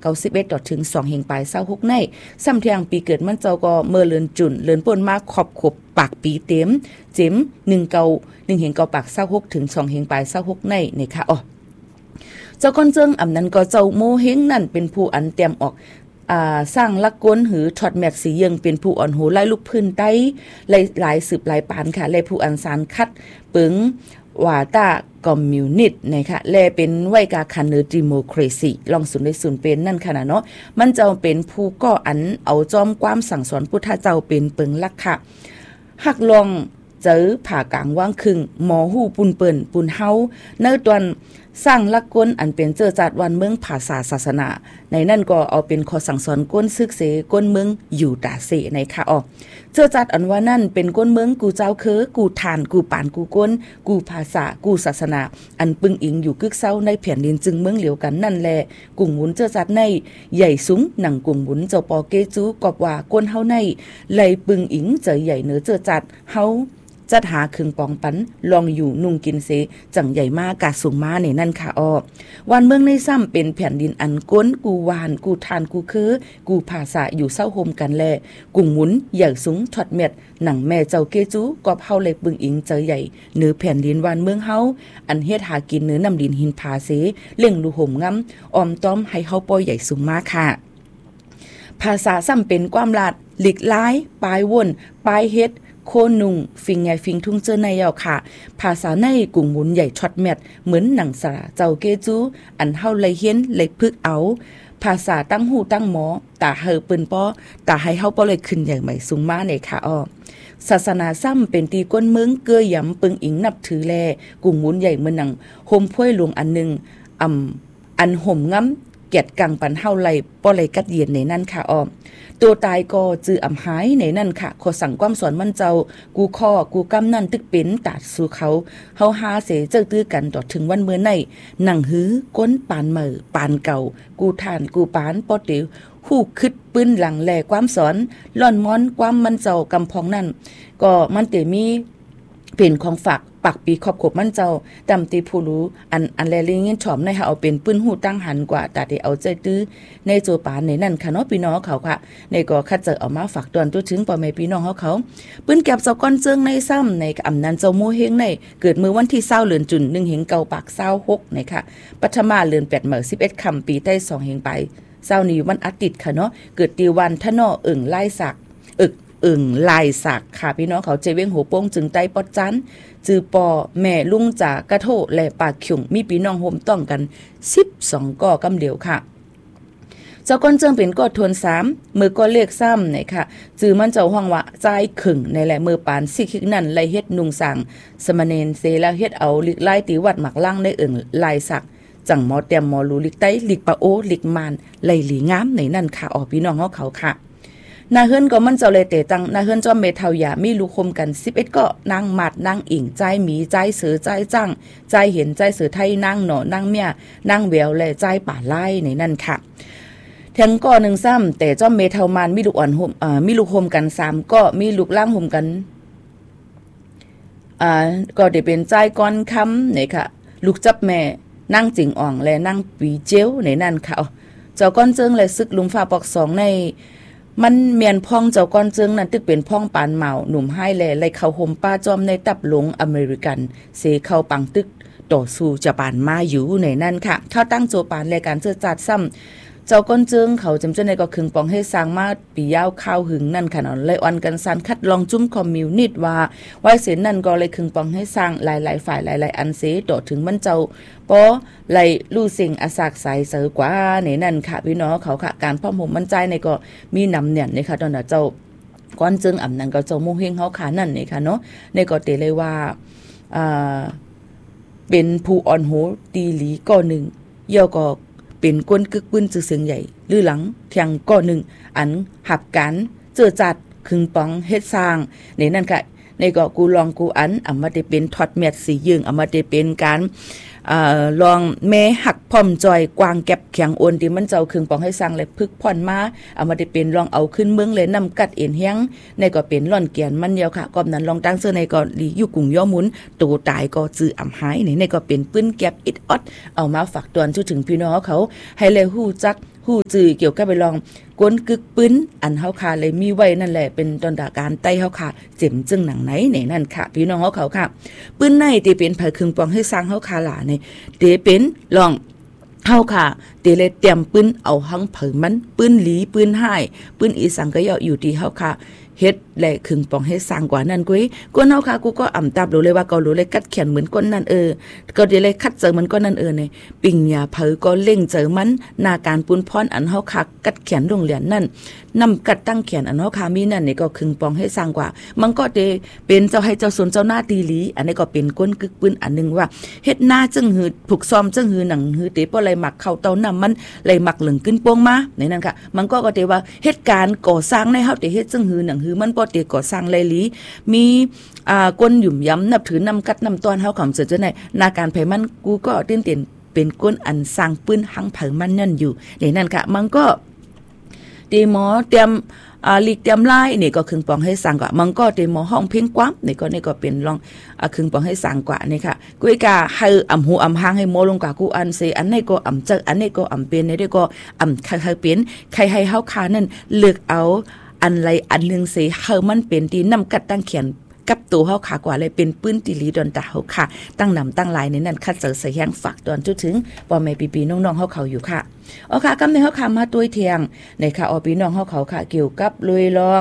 91ต่อถึง2เฮงปลาย26ในซ้ำเที่ยงปีเกิดมันเจ้าก็เมื่อเลือนจุนเลือนป่นมาขอบขบปากปีเต็มเจ็ม1เกา1เฮงเกาปาก26ถึง2เฮงปลาย26ในนี่ค่ะอ๋อเจ้าก้อนเจิงอำนั้นก็เจ้าโมเฮงนั่นเป็นผู้อันเตรียมออกสร้างลักกลหือช็อตแมทสียังเป็นผู้อ่อนโหไล่ลูกพื้นใต้หลายสืบหลายปานค่ะและผู้อันสารคัดปึงว่าตาคอมมิวนิสต์นะคะและเป็นไว้กาคันเนอร์ดิโมคราซีลองสุนได้สุนเป็นนั่นค่ะนะเนาะมันจะเป็นผู้ก่ออันเอาจอมความสั่งสอนพุทธเจ้าเป็นปึงลักค่ะหักลองเจอผ่ากลางว่างครึ่งหมอหูปุนเปิ่นปุนเฮาเนื้อตวนสร้างลักกลอันเป็นเจอจัดวันเมืองภาษาศาสนาในนั่นก็เอาเป็นข้อสั่งสอนก้นซึกเสก้นเมืองอยู่ตาเสในค่ะอ๋อเจอจัดอันว่านั่นเป็นก้นเมืองกูเจ้าเคอกูทานกูปานกูก้นกูภาษากูศาสนาอันปึงอิงอยู่กึกเศร้าในแผ่นดินจึงเมืองเหลียวกันนั่นแลกุ่งหมุนเจอจัดในใหญ่สูงหนังกุ่งหมุนเจ้าปอเกจูกอบว่าก้นเฮาในไหลปึงอิงเจอใหญ่เนื้อเจอจัดเฮาจัดหาครึ่งปองปันลองอยู่นุ่งกินเสจังใหญ่มากกาสูงมาในนั่นค่ะอ้อวันเมืองในซ้ำเป็นแผ่นดินอันก้นกูวานกูทานกูคือกูภาษาอยู่เศร้าโฮมกันแลกุ่งหมุนใหญ่สูงถอดเม็ดหนังแม่เจ้าเกจูกอบเฮาเลยปึงอิงเจอใหญ่เนื้อแผ่นดินวันเมืองเฮาอันเฮ็ดหากินเนื้อนำดินหินผาเสเล่งลูห่มงำออมต้อมให้เฮาปอยใหญ่สูงมากค่ะภาษาซ้ำเป็นความลาดหลีกลายปลายวนปลายเฮ็ดโคนุงฟิงไงฟิงทุ่งเจอในยาวค่ะภาษาในกุ่งหมุนใหญ่ช็อตแมทเหมือนหนังสระเจ้าเกจูอันเฮาเลยเฮียนเลยพึกเอาภาษาตั้งหูตั้งหมอตาเฮอปืนป้อตาให้เฮาป้อเลยขึ้นใหญ่ใหม่สูงมาในค่ะอ้อศาสนาซ้ำเป็นตีก้นเมืองเกื้อยำปึงอิงนับถือแลกุ่งหมุนใหญ่เหมือนหนังโฮมพ้วยหลวงอันนึงอันห่มง้ำเกียดกังปันเฮาไลป้อเลยกัดเย็นในนั่นค่ะอ้อตัวตายก็จื้ออำหายในนั่นค่ะขอสั่งความสอนมันเจ้ากูข้อกูกำนั่นตึกเป็นตาดสู่เขาเฮาหาเสเจอตื้อกันต่อถึงวันเมื่อในหนังหื้อก้นปานเหม่อปานเก่ากูทานกูปานปอติวฮู้คึดปื้นหลังแลความสอนล่อนม้อนความมันเจ้ากำพองนั่นก็มันเตมีเป็นของฝากปักปีขอบขบมันเจ้าตำตีผู้รู้อันแลลิงเงินฉอมในค่ะเอาเป็นปื้นหูตั้งหันกว่าแต่ที่เอาใจตื้อในโจปานในนั่นค่ะเนาะพี่น้องเขาค่ะในก็คัดเจอเอามาฝากตอนตัวถึงพ่อแม่พี่น้องเขาปื้นแก็บเจ้าก้อนเจิงในซ้ำในอำนันเจ้าโมเฮงในเกิดเมื่อวันที่20เดือนจุน1เฮงเก่าปาก26ในค่ะปัทมาเดือน8เมื่อ11ค่ำปีใต้2เฮงไป20นี้วันอาทิตย์ค่ะเนาะเกิดตีวันทะเนาะไล่สักลายสักค่ะพี่น้องเขาเจเว้งหัวโป้งจึงใต้ปอดจันจือปอแม่ลุงจากกระโถและปากขิงมีพี่น้องโฮมต้องกัน12ก่อกำเดียวค่ะเจ้าก้อนเจิงเป็นก้อทวน3มือก้อเลขซ้ำเนี่ยค่ะจือมันเจ้าห้องว่าใจขึงในแหละมือปานสิคิกนั่นไล่เฮ็ดนุงสั่งสมณเณรเสแล้วเฮ็ดเอาลิกไล่ตีวัดหมักล่างได้ลายสักจังหมอเตรียมหมอรูลิกใต้ลิกปะโอลิกมานไล่หลีงามในนั่นค่ะออกพี่น้องเขาค่ะนาเฮิรนก็มันเจ้าเลยเตตังนาเฮิรนจอมเมทายามีลูกคมกัน11ก็นางหมัดนางอิงใจหมีใจเสือใจจังใจเห็นใจเสือไทยนางหนอนางเมียนางแววและใจป่าไล่ในนั่นค่ะแทงก็หนึ่งซ้ำแต่จอมเมทามานมีลูกอ่อนห่มมีลูกคมกัน3ก็มีลูกล่างห่มกันก็ได้เป็นใจก้อนคำเนี่ยค่ะลูกจับแม่นางจิงอ่องและนางปีเจียวในนั่นค่ะเจ้าก้อนเจิงและซึกลุมฟ้าปอก2ในมันเมียนพ่องเจ้าก้อนเจิงนั้นตึกเป็นพ่องปานเมาหนุ่มให้แลไล่เข้าห่มป้าจอมในตับหลงอเมริกันเสเข้าปังตึกต่อสู้จะปานมาอยู่ในนั่นค่ะเข้าตั้งโจปานรายการเจอจัดซ้ำเจ้าก้นเจิงเขาจำเจในก็คึงปองให้สร้างมาปียาวข้าวหึงนั่นค่ะเนาะเลยอ่อนกันซันคัดลองจุ้มคอมมิวนิสต์ว่าไว้เสียนั่นก็เลยคึงปองให้สร้างหลายๆฝ่ายหลายๆอันเสต่อถึงมันเจ้าปอไล่ลู่สิ่งอาศักสายเสือกว่าในนั่นค่ะพี่น้องเขาค่ะการพ่อผมมั่นใจในก็มีนำเนี่ยนี่ค่ะตอนนั้นเจ้าก้อนเจิงอำนั้นก็เจ้าโมเฮงเขาขานั่นนี่ค่ะเนาะในก็เตเลยว่าเป็นผู้อ่อนโหตีหลีก้อหนึ่งย่อก็เป็นก้นกึกปื้นจือเสียงใหญ่หรือหลังเทียงก้อหนึ่งอันหับกันเจอจัดคึงปองเฮ็ดสร้างในนั่นค่ะในก็กูลองกูอันเอามาได้เป็นทอดเม็ดสียึงเอามาได้เป็นการลองแม่หักพร้อมจอยกวางแก็บแข็งโอนที่มันเจ้าคึงปองให้สร้างและพึกพ่อนมาเอามาได้เป็นลองเอาขึ้นเมืองเลยนำกัดเอ็นเฮียงในก็เป็นล่อนเกียนมันเดียวค่ะกอบนั้นลองตั้งเสื้อในก็ลีอยู่กรุงย่อมุนตัวตายก็จื้ออำหายในก็เป็นปื้นแก็บอิดออดเอามาฝากตอนถึงพี่น้องเขาให้เลยฮู้จักฮู้จื่อเกี่ยวกับไปลองก้นกึกปื้นอันเฮาค่ะเลยมีไว้นั่นแหละเป็นตอนดาการใต้เฮาค่ะเจ็มจึงหนังไหนเนี่ยนั่นค่ะพี่น้องเฮาเขาค่ะปื้นในที่เป็นไผครึ่งปองให้สร้างเฮาค่ะล่ะนี่เตเป็นลองเฮาค่ะเตเลยเตรียมปืนเอาหังเผิงมันปืนหลีปืนหายปืนอีสังก็อยู่ที่เฮาค่ะเฮ็ดและครึ่งปองให้สร้างกว่านั้นกุ้ยกวนเฮาค่ะกูก็ตับรู้เลยว่าก็รู้เลยกัดแขนเหมือนก้นนั่นก็ได้เลยคัดเจอมันก็นั่นนี่ปิ่งยาเผอก็เล่งเจอมันนาการปุ้นพรอันเฮาค่ะกัดแขนโรงเรียนนั่นนำกัดตั้งแขนอันเฮาค่ะมีนั่นนี่ก็ครึ่งปองให้สร้างกว่ามันก็ได้เป็นเจ้าให้เจ้าสนเจ้าหน้าตีหลีอันนี้ก็เป็นก้นกึกปืนอันนึงว่าเฮ็ดหน้าจึงหือผูกซ้อมจึงหือหนังหือเตป้อไหลหมักเข้าเตาน้ำมันไหลหมักเหลืองขึ้นโป่งมาในนั้นค่ะมันก็ได้ว่าเหตุการณ์ก่อสร้างในเฮาได้เฮ็ดจึงหือหนังหือมันบ่ได้ก่อสร้างไหลหลีมีก้นหยุ่มย้ำนับถือนำกัดนำตอนเฮาคำเสนอในนาการไผมันกูก็ตื่นเต้นเป็นก้นอันสร้างปืนหังเผามันนั่นอยู่ในนั้นค่ะมันก็ตีหมอเตรียมลีกเตรียมไล่นี่ก็ครึ่งปองให้สั่งกว่ามันก็ตีหมอห้องเพ่งกว้างนี่ก็เป็นลองครึ่งปองให้สั่งกว่านี่ค่ะกุ้ยกาให้หูหางให้หมอลงกว่ากูอันเซอันนี้ก็เจออันนี้ก็เป็นนี่ด้วยก็ใครเป็นใครให้เฮาคานั่นเลือกเอาอันไรอันนึงเสเฮามันเป็นที่นำกัดตั้งเขียนกับตัวเฮาขากว่าเลยเป็นปื้นติลีดอนตาเฮาค่ะตั้งนำตั้งหลายในนั้นคัดเจอเสียงฝากตอนจุดถึงพ่อแม่ปีๆน้องๆเฮาเขาอยู่ค่ะอ๋อค่ะกำในเฮาค่ะมาตัวเทียงในค่ะอ๋อพี่น้องเฮาเขาค่ะเกี่ยวกับลุยลอง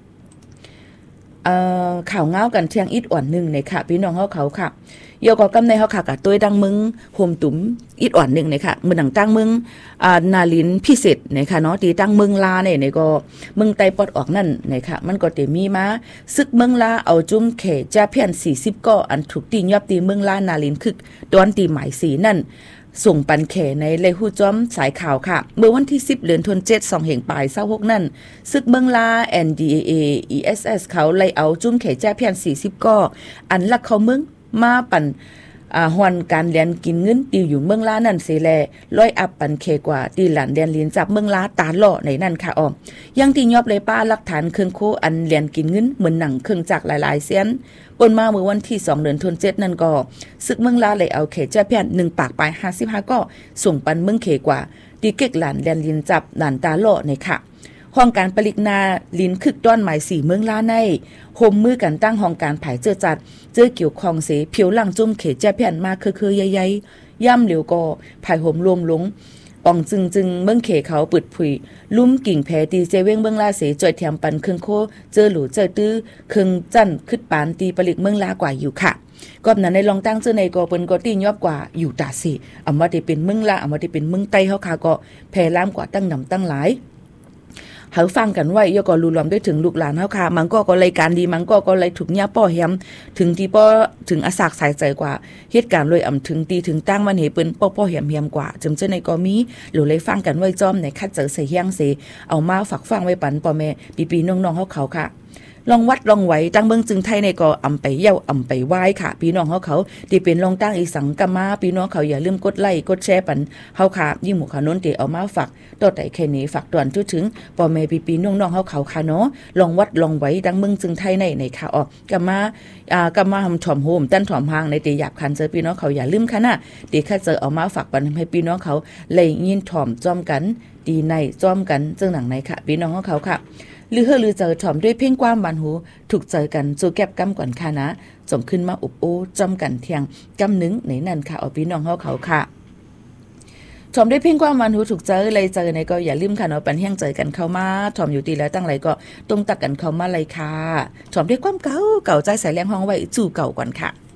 ข่าวเงากันเทียงอิดอ่อนนึงในค่ะพี่น้องเฮาเขาค่ะโยก็กำในเฮาค่ะกับตัวดังมึงโฮมตุ๋มอิดอ่อนนึงในค่ะมื้อหนังตั้งมึงนาลินพิเศษในค่ะเนาะตีตั้งมึงลาเนี่ยก็มึงไตปอดออกนั่นในค่ะมันก็ได้มีมาซึกมึงลาเอาจุ้มเขจ้าเพียน40ก็อันถูกตียอบตีมึงลานาลินคึกดอนตีหมายสีนั่นส่งปันแขในเลยฮู้จ้อมสายข่าวค่ะเมื่อวันที่10เดือนธันวาคม2แห่งปลาย26นั่นซึกเมืองลา NDAA ESS เขาเลยเอาจุ้มแขจ้าเพียน40ก็อันลักเขาเมืองมาปั่นฮอนการเรียนกินเงินติวอยู่เมืองลานั่นเสแลร้อยอับปันเคกว่าตีหลานเรียนเรียนจับเมืองลาตาหล่อในนั่นค่ะอ้อมยังตียอบเลยป้าหลักฐานเครื่องโคอันเรียนกินเงินเหมือนหนังเครื่องจักรหลายๆเสียนปนมาเมื่อวันที่2เดือนธันวาคมนั่นก็ซึกเมืองลาเลยเอาเขจ้าเพียน1ปากปลาย55ก็ส่งปันเมืองเคกว่าตีเก็กหลานเรียนเรียนจับหลานตาหล่อในค่ะห้องการผลิตนาลินคึกด้อนหมาย4เมืองลาในโฮมมือกันตั้งห้องการผายเจอจัดเจอเกี่ยวคองเสผิวหลังจุ่มเขจ้าเพียนมาคือใหญ่ๆย่ำเหลียวก็ผายโฮมรวมลงปองจึงเมืองเขเขาปึดผุยลุ่มกิ่งแพตีเจเว้งเมืองลาเสจ่อยแถมปันเครื่องโคเจอหลูเจอตื้อเครื่องจั่นคึดปานตีผลิตเมืองลากว่าอยู่ค่ะก็นั้นในลองตั้งเจอในก็เปิ้นก็ตียอบกว่าอยู่ตาสิอำว่าได้เป็นเมืองลาอำว่าได้เป็นเมืองใต้เฮาค่ะก็แพร่ล้ามกว่าตั้งนำตั้งหลายเฮาฟังกันไว้ย่อก็รู้ล้อมได้ถึงลูกหลานเฮาค่ะมันก็รายการดีมันก็เลยถูกญาป้อแฮมถึงที่ป้อถึงอาสากสายใจกว่าเหตุการณ์เลยถึงตีถึงตั้งมันเหเปิ้นป้อแฮมกว่าจำเจในก็มีหรือเลยฟังกันไว้จอมในคัดเจอใส่เฮียงเสเอามาฝากฟังไว้ปันป้อแม่ปีๆน้องๆเฮาเขาค่ะลองวัดลองไหวตั้งเมืองจึงไทยในก็ไปเย้าไปไหว้ค่ะพี่น้องเฮาที่เป็นลองตั้งอีสังกะมาพี่น้องเขาอย่าลืมกดไลค์กดแชร์ปันเฮาค่ะยิ่งหมู่ขานนที่เอามาฝากต่อแต่แค่นี้ฝากตอนจุดถึงพ่อแม่พี่น้องๆเฮาค่ะเนาะลองวัดลองไหวตั้งเมืองจึงไทยในค่ะออกกะมาทำถ่อมโฮมตั้นถ่อมหางในตีหยาบคันเจอพี่น้องเขาอย่าลืมค่ะนะตีคัดเจอเอามาฝากปันให้พี่น้องเขาเลยยินถ่อมจ้อมกันดีในจ้อมกันจึงหนังในค่ะพี่น้องเขาค่ะหรือหรือเจอถ่อมด้วยเพ่งความบานหูถูกเจอกันจูแก็บกำก่อนค่ะนะจมขึ้นมาอุบโอจอมกันเทียงกำนึงในนั่นค่ะเอาพี่น้องเขาค่ะถอมได้เพ่งความมันหูถูกเจอเลยเจอในก็อย่าลืมค่ะเนาะปันเฮียงเจอกันเข้ามาถอมอยู่ตีแล้วตั้งไรก็ตรงตักกันเข้ามาเลยค่ะถอมได้ความเก่าใจใส่แรงห้องไว้จู่เก่าก่อนค่ะ